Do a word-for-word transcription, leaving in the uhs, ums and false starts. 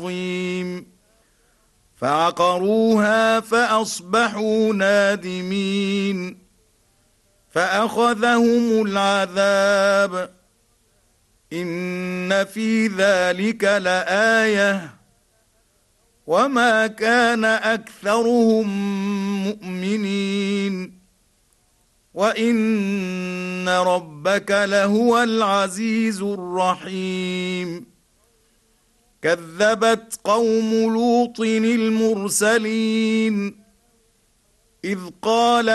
عظيم فعقروها فأصبحوا نادمين فأخذهم العذاب إن في ذلك لآية وما كان أكثرهم مؤمنين وإن ربك لهو العزيز الرحيم كذبت قوم لوط المرسلين إذ قال